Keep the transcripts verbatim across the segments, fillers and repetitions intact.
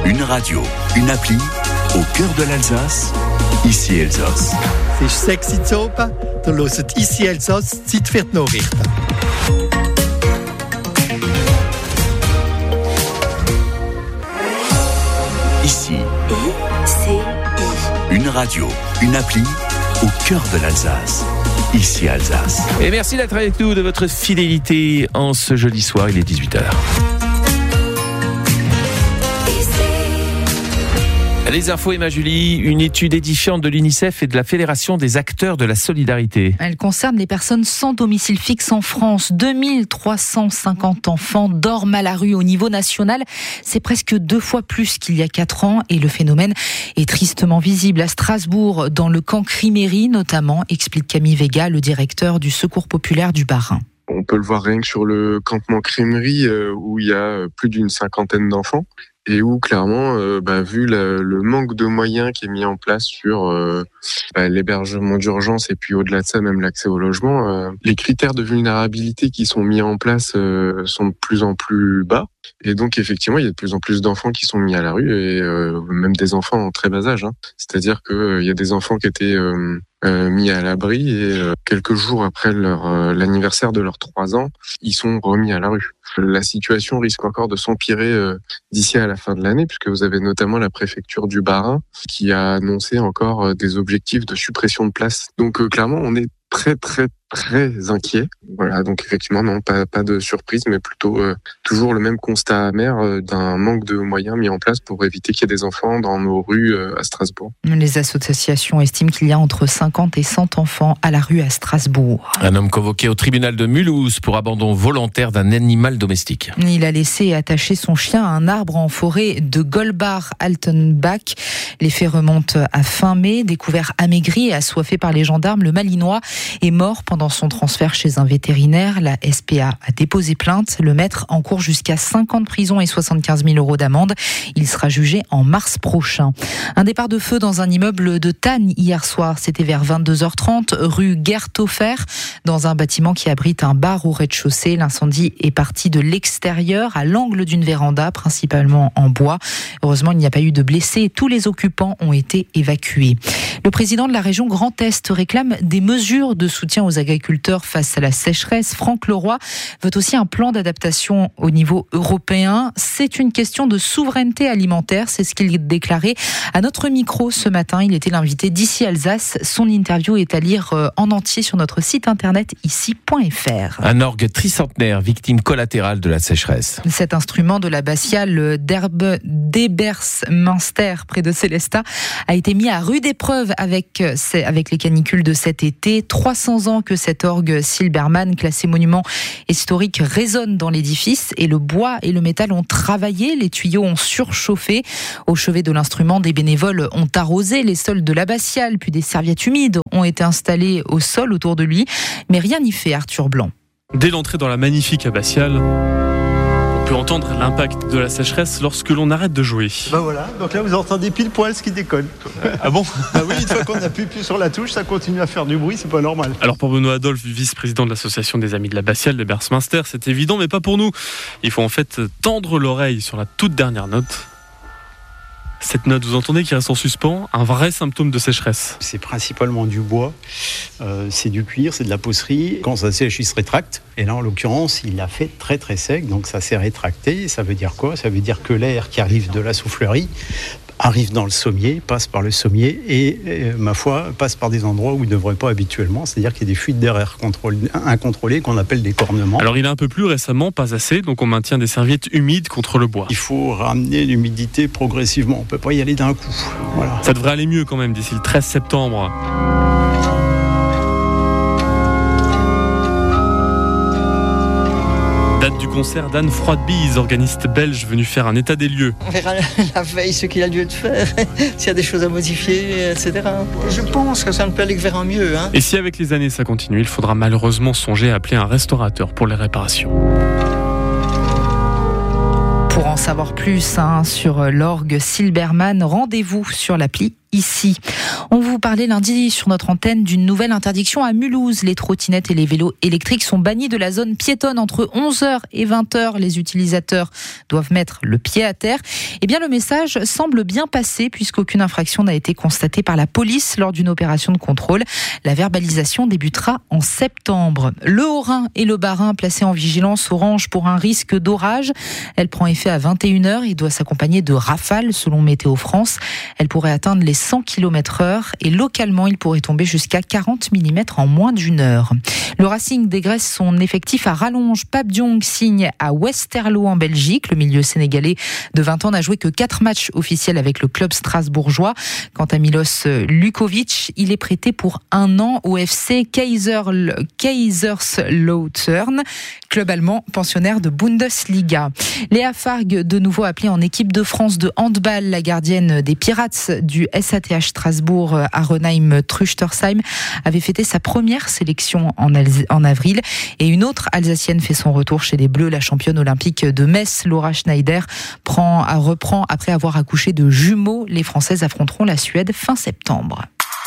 Une radio, une appli, au cœur de l'Alsace, ici Elsass. C'est sexy Zopa, du hörst ici Elsass, Zeit für die Nachrichten. Ici, I C I. une radio, une appli, au cœur de l'Alsace, ici Alsace. Et merci d'être avec nous, de votre fidélité en ce jeudi soir, il est dix-huit heures. Les infos, Emma Julie, une étude édifiante de l'UNICEF et de la Fédération des acteurs de la solidarité. Elle concerne les personnes sans domicile fixe en France. deux mille trois cent cinquante enfants dorment à la rue au niveau national. C'est presque deux fois plus qu'il y a quatre ans et le phénomène est tristement visible à Strasbourg, dans le camp Criméry notamment, explique Camille Vega, le directeur du Secours populaire du Bas-Rhin. On peut le voir rien que sur le campement Criméry euh, où il y a plus d'une cinquantaine d'enfants. Et où clairement, euh, bah, vu le, le manque de moyens qui est mis en place sur euh, bah, l'hébergement d'urgence et puis au-delà de ça même l'accès au logement, euh, les critères de vulnérabilité qui sont mis en place euh, sont de plus en plus bas. Et donc effectivement, il y a de plus en plus d'enfants qui sont mis à la rue et euh, même des enfants en très bas âge. Hein. C'est-à-dire que euh, il y a des enfants qui étaient euh, euh, mis à l'abri et euh, quelques jours après leur euh, l'anniversaire de leurs trois ans, ils sont remis à la rue. La situation risque encore de s'empirer euh, d'ici à la fin de l'année, puisque vous avez notamment la préfecture du Bas-Rhin qui a annoncé encore euh, des objectifs de suppression de places. Donc euh, clairement, on est très très très inquiet. Voilà, donc effectivement, non, pas, pas de surprise, mais plutôt euh, toujours le même constat amer euh, d'un manque de moyens mis en place pour éviter qu'il y ait des enfants dans nos rues euh, à Strasbourg. Les associations estiment qu'il y a entre cinquante et cent enfants à la rue à Strasbourg. Un homme convoqué au tribunal de Mulhouse pour abandon volontaire d'un animal domestique. Il a laissé attacher son chien à un arbre en forêt de Golbach-Altenbach. Les faits remontent à fin mai. Découvert amaigri et assoiffé par les gendarmes, le Malinois est mort pendant Dans son transfert chez un vétérinaire. La S P A a déposé plainte. Le maître encourt jusqu'à cinq ans de prison et soixante-quinze mille euros d'amende. Il sera jugé en mars prochain. Un départ de feu dans un immeuble de Tannes hier soir. C'était vers vingt-deux heures trente, rue Gerthofer, dans un bâtiment qui abrite un bar au rez-de-chaussée. L'incendie est parti de l'extérieur, à l'angle d'une véranda, principalement en bois. Heureusement, il n'y a pas eu de blessés. Tous les occupants ont été évacués. Le président de la région Grand Est réclame des mesures de soutien aux agriculteurs face à la sécheresse. Franck Leroy veut aussi un plan d'adaptation au niveau européen. C'est une question de souveraineté alimentaire, c'est ce qu'il déclarait à notre micro ce matin. Il était l'invité d'Ici Alsace. Son interview est à lire en entier sur notre site internet ici point f r. Un orgue tricentenaire, victime collatérale de la sécheresse. Cet instrument de l'abbatiale d'Ebersminster, près de Célestat, a été mis à rude épreuve avec, avec les canicules de cet été. trois cents ans que cet orgue Silbermann, classé monument historique, résonne dans l'édifice et le bois et le métal ont travaillé, les tuyaux ont surchauffé. Au chevet de l'instrument, des bénévoles ont arrosé les sols de l'abbatiale, puis des serviettes humides ont été installées au sol autour de lui, mais rien n'y fait, Arthur Blanc. Dès l'entrée dans la magnifique abbatiale, on peut entendre l'impact de la sécheresse lorsque l'on arrête de jouer. Bah voilà, donc là vous entendez pile poil ce qui déconne. Ah bon ? Bah oui, une fois qu'on appuie plus sur la touche, ça continue à faire du bruit, c'est pas normal. Alors pour Benoît Adolphe, vice-président de l'association des Amis de l'abbatiale d'Ebersminster, c'est évident, mais pas pour nous. Il faut en fait tendre l'oreille sur la toute dernière note. Cette note, vous entendez, qui reste en suspens, un vrai symptôme de sécheresse. C'est principalement du bois, euh, c'est du cuir, c'est de la pocerie. Quand ça sèche, il se rétracte. Et là, en l'occurrence, il a fait très très sec, donc ça s'est rétracté. Ça veut dire quoi ? Ça veut dire que l'air qui arrive de la soufflerie arrive dans le sommier, passe par le sommier et, euh, ma foi, passe par des endroits où il ne devrait pas habituellement, c'est-à-dire qu'il y a des fuites d'air incontrôlées qu'on appelle des cornements. Alors il a un peu plu récemment, pas assez, donc on maintient des serviettes humides contre le bois. Il faut ramener l'humidité progressivement, on ne peut pas y aller d'un coup. Voilà. Ça devrait aller mieux quand même d'ici le treize septembre. Date du concert d'Anne Froidebise, organiste belge venu faire un état des lieux. On verra la veille ce qu'il a lieu de faire, s'il y a des choses à modifier, et cetera. Je pense que ça ne peut aller que vers un mieux. Hein. Et si avec les années ça continue, il faudra malheureusement songer à appeler un restaurateur pour les réparations. Pour en savoir plus hein, sur l'orgue Silbermann, rendez-vous sur l'appli ici. On vous parlait lundi sur notre antenne d'une nouvelle interdiction à Mulhouse. Les trottinettes et les vélos électriques sont bannis de la zone piétonne entre onze heures et vingt heures. Les utilisateurs doivent mettre le pied à terre. Eh bien, le message semble bien passer puisqu'aucune infraction n'a été constatée par la police lors d'une opération de contrôle. La verbalisation débutera en septembre. Le Haut-Rhin et le Bas-Rhin placés en vigilance orange pour un risque d'orage. Elle prend effet à vingt et une heures et doit s'accompagner de rafales selon Météo France. Elle pourrait atteindre les cent kilomètres heure et localement, il pourrait tomber jusqu'à quarante millimètres en moins d'une heure. Le Racing dégraisse son effectif à rallonge. Pape Diong signe à Westerlo en Belgique. Le milieu sénégalais de vingt ans n'a joué que quatre matchs officiels avec le club strasbourgeois. Quant à Milos Lukovic, il est prêté pour un an au F C Kaiser, Kaiserslautern, club allemand pensionnaire de Bundesliga. Léa Fargue, de nouveau appelée en équipe de France de handball, la gardienne des Pirates du S A T H Strasbourg à Renheim-Truchtersheim, avait fêté sa première sélection en, Alz- en avril. Et une autre Alsacienne fait son retour chez les Bleus. La championne olympique de Metz, Laura Schneider, prend, reprend après avoir accouché de jumeaux. Les Françaises affronteront la Suède fin septembre.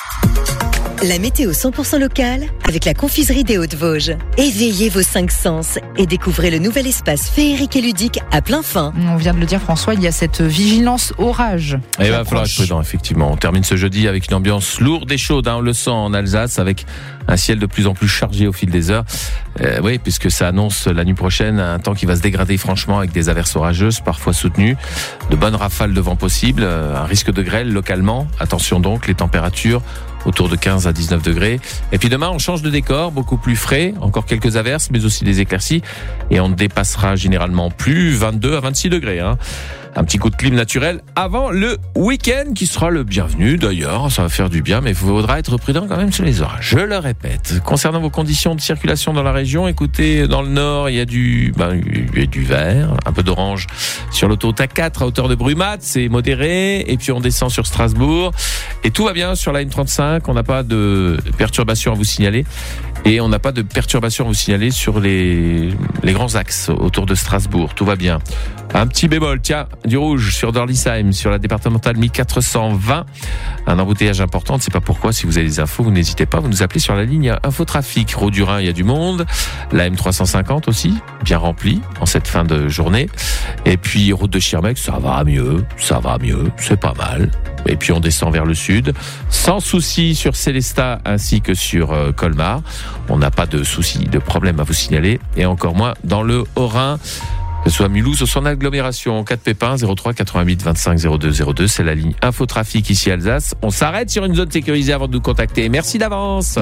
La météo cent pour cent locale avec la confiserie des Hauts-de-Vosges. Éveillez vos cinq sens et découvrez le nouvel espace féerique et ludique à plein fin. On vient de le dire, François, il y a cette vigilance orage. Et il va falloir être prudent, effectivement. On termine ce jeudi avec une ambiance lourde et chaude, hein, on le sent en Alsace, avec un ciel de plus en plus chargé au fil des heures. Euh, oui, puisque ça annonce la nuit prochaine un temps qui va se dégrader franchement avec des averses orageuses, parfois soutenues, de bonnes rafales de vent possibles, un risque de grêle localement. Attention donc, les températures autour de quinze à dix-neuf degrés. Et puis demain, on change de décor, beaucoup plus frais, encore quelques averses, mais aussi des éclaircies. Et on ne dépassera généralement plus vingt-deux à vingt-six degrés. Hein. Un petit coup de clim naturel avant le week-end qui sera le bienvenu d'ailleurs, ça va faire du bien, mais il faudra être prudent quand même sur les orages. Je le répète. Concernant vos conditions de circulation dans la région, écoutez, dans le nord, il y a du, ben, il y a du vert, un peu d'orange sur l'autoroute A quatre à hauteur de Brumat, c'est modéré, et puis on descend sur Strasbourg, et tout va bien sur la N trente-cinq, on n'a pas de perturbations à vous signaler, et on n'a pas de perturbations à vous signaler sur les, les grands axes autour de Strasbourg, tout va bien. Un petit bémol, tiens, du rouge sur Dorlisheim, sur la départementale mille quatre cent vingt. Un embouteillage important, on ne sait pas pourquoi. Si vous avez des infos, vous n'hésitez pas, vous nous appelez sur la ligne Infotrafic. Route du Rhin, il y a du monde. La M trois cent cinquante aussi, bien remplie en cette fin de journée. Et puis, route de Schirmeck, ça va mieux, ça va mieux, c'est pas mal. Et puis, on descend vers le sud. Sans souci sur Célestat ainsi que sur euh, Colmar. On n'a pas de souci, de problème à vous signaler. Et encore moins dans le Haut-Rhin. Que ce soit Mulhouse ou son agglomération, en cas de pépin, zéro trois quatre-vingt-huit vingt-cinq zéro deux zéro deux, c'est la ligne Infotrafic ici Alsace. On s'arrête sur une zone sécurisée avant de nous contacter. Merci d'avance.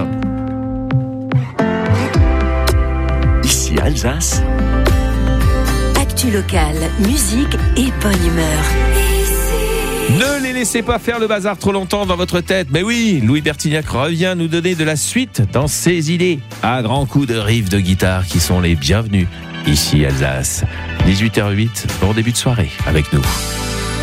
Ici Alsace. Actu locale, musique et bonne humeur. Ne les laissez pas faire le bazar trop longtemps dans votre tête. Mais oui, Louis Bertignac revient nous donner de la suite dans ses idées. À grands coups de riffs de guitare qui sont les bienvenus. Ici Alsace, dix-huit heures huit, bon début de soirée avec nous.